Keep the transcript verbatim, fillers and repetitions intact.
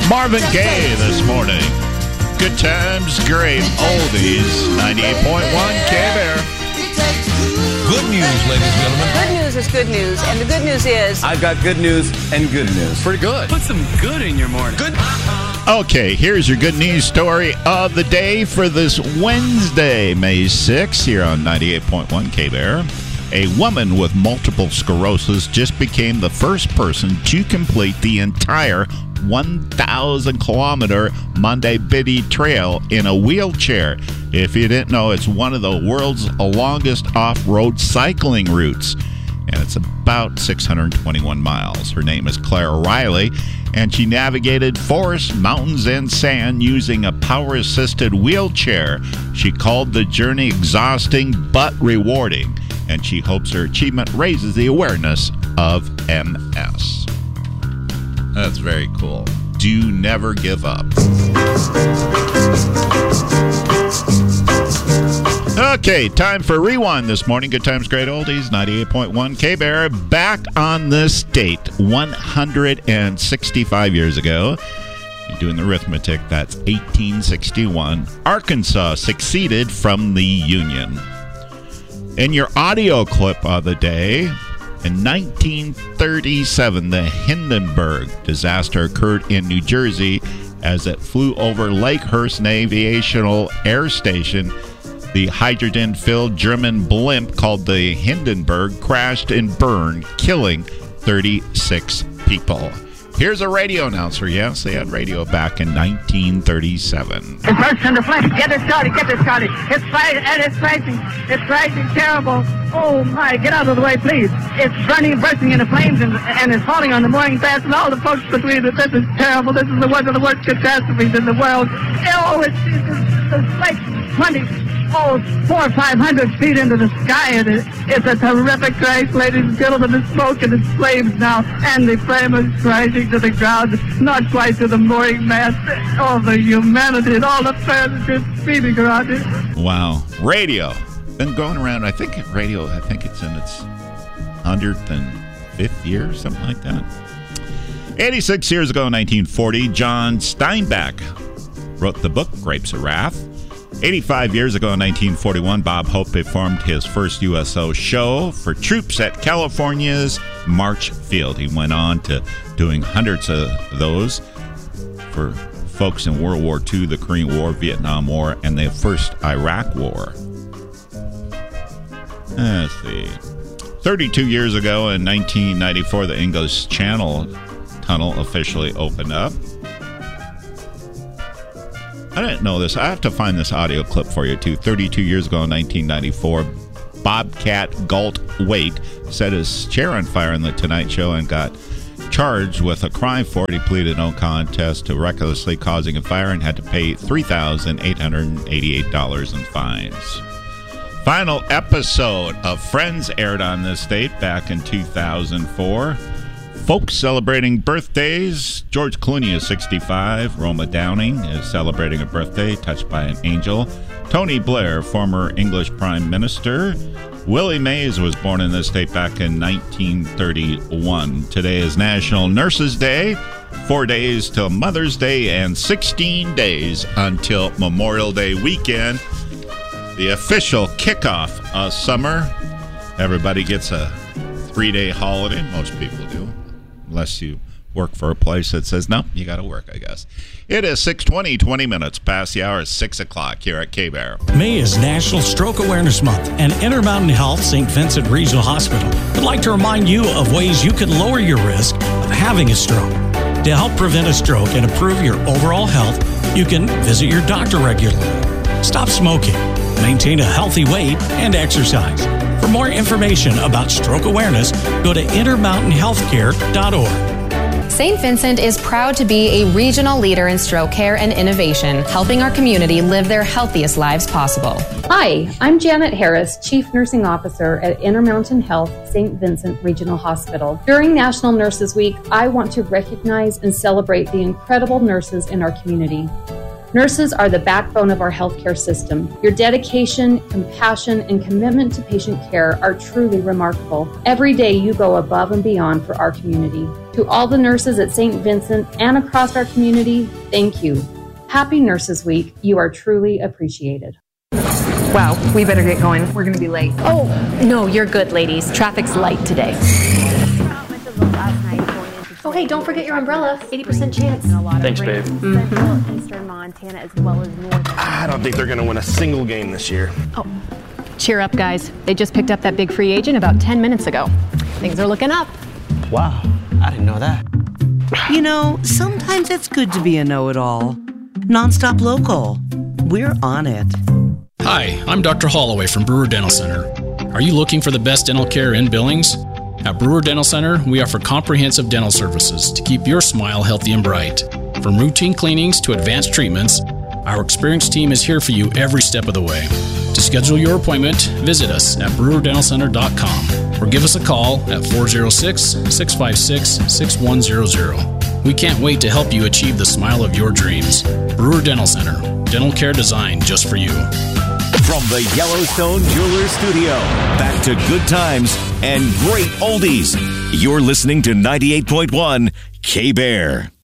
Marvin Gaye this morning. Good times, great oldies. ninety-eight point one K-Bear. Good news, ladies and gentlemen. Good news is good news, and the good news is... I've got good news and good news. Pretty good. Put some good in your morning. Good. Okay, here's your good news story of the day for this Wednesday, May sixth, here on ninety-eight point one K-Bear. A woman with multiple sclerosis just became the first person to complete the entire one thousand kilometer Monday Biddy Trail in a wheelchair. If you didn't know, it's one of the world's longest off-road cycling routes, and it's about six hundred twenty-one miles. Her name is Claire Riley, and she navigated forests, mountains, and sand using a power-assisted wheelchair. She called the journey exhausting but rewarding, and she hopes her achievement raises the awareness of M S. That's very cool. Do never give up. Okay, time for Rewind this morning. Good times, great oldies. ninety-eight point one K-Bear. Back on this date, one hundred sixty-five years ago. You're doing the arithmetic. That's eighteen sixty-one. Arkansas seceded from the Union. In your audio clip of the day, in nineteen thirty-seven, the Hindenburg disaster occurred in New Jersey as it flew over Lakehurst Naval Air Station. The hydrogen-filled German blimp called the Hindenburg crashed and burned, killing thirty-six people. Here's a radio announcer. Yes, they had radio back in nineteen thirty-seven. It bursts into flames. Get it started. Get it started. It's rising, and it's rising. It's rising terrible. Oh, my. Get out of the way, please. It's burning, bursting into flames, and, and it's falling on the mooring mast and all the folks between it. This is terrible. This is the one of the worst catastrophes in the world. Oh, it's, it's, it's like twenty, oh, four or five hundred feet into the sky, and it, it's a terrific crash, ladies and gentlemen. The smoke and the flames now, and the flame is rising to the ground, not quite to the mooring mast. All the humanity and all the fans just speeding around it. Wow. Radio. Been going around, I think radio, I think it's in its hundredth and fifth year, something like that. eighty-six years ago, nineteen forty, John Steinbeck wrote the book Grapes of Wrath. eighty-five years ago, in nineteen forty-one, Bob Hope performed his first U S O show for troops at California's March Field. He went on to doing hundreds of those for folks in World War Two, the Korean War, Vietnam War, and the first Iraq War. Let's see. thirty-two years ago, in nineteen ninety-four, the English Channel Tunnel officially opened up. I didn't know this. I have to find this audio clip for you, too. thirty-two years ago in nineteen ninety-four, Bobcat Galt Waite set his chair on fire in The Tonight Show and got charged with a crime for it. He pleaded no contest to recklessly causing a fire and had to pay three thousand eight hundred eighty-eight dollars in fines. Final episode of Friends aired on this date back in two thousand four. Folks celebrating birthdays. George Clooney is sixty-five. Roma Downing is celebrating a birthday, touched by an angel. Tony Blair, former English Prime Minister. Willie Mays was born in this state back in nineteen thirty-one. Today is National Nurses Day. Four days till Mother's Day and sixteen days until Memorial Day weekend. The official kickoff of summer. Everybody gets a three-day holiday. Most people do. Unless you work for a place that says, no, you got to work, I guess. It is six twenty, twenty minutes past the hour, six o'clock here at K-Bear. May is National Stroke Awareness Month, and Intermountain Health Saint Vincent Regional Hospital would like to remind you of ways you can lower your risk of having a stroke. To help prevent a stroke and improve your overall health, you can visit your doctor regularly, stop smoking, maintain a healthy weight, and exercise. For more information about stroke awareness, go to intermountain healthcare dot org. Saint Vincent is proud to be a regional leader in stroke care and innovation, helping our community live their healthiest lives possible. Hi, I'm Janet Harris, Chief Nursing Officer at Intermountain Health Saint Vincent Regional Hospital. During National Nurses Week, I want to recognize and celebrate the incredible nurses in our community. Nurses are the backbone of our healthcare system. Your dedication, compassion, and commitment to patient care are truly remarkable. Every day you go above and beyond for our community. To all the nurses at Saint Vincent and across our community, thank you. Happy Nurses Week. You are truly appreciated. Wow, we better get going. We're going to be late. Oh, no, you're good, ladies. Traffic's light today. Oh, hey, don't forget your umbrella. eighty percent chance. Thanks, babe. Mm-hmm. Eastern Montana as well as northern. I don't think they're going to win a single game this year. Oh, cheer up, guys. They just picked up that big free agent about ten minutes ago. Things are looking up. Wow, I didn't know that. You know, sometimes it's good to be a know-it-all. Nonstop Local. We're on it. Hi, I'm Doctor Holloway from Brewer Dental Center. Are you looking for the best dental care in Billings? At Brewer Dental Center, we offer comprehensive dental services to keep your smile healthy and bright. From routine cleanings to advanced treatments, our experienced team is here for you every step of the way. To schedule your appointment, visit us at brewer dental center dot com or give us a call at four oh six, six five six, six one zero zero. We can't wait to help you achieve the smile of your dreams. Brewer Dental Center, dental care designed just for you. From the Yellowstone Jewelers Studio, back to good times and great oldies. You're listening to ninety-eight point one K-Bear.